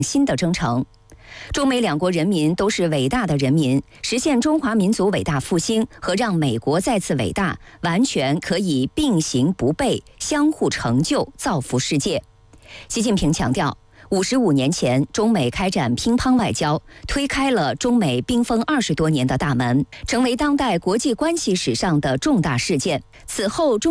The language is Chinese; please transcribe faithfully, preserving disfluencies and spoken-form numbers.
新的征程。中美两国人民都是伟大的人民，实现中华民族伟大复兴和让美国再次伟大，完全可以并行不悖，相互成就，造福世界。习近平强调，五十五年前，中美开展乒乓外交，推开了中美冰封二十多年的大门，成为当代国际关系史上的重大事件。此后，中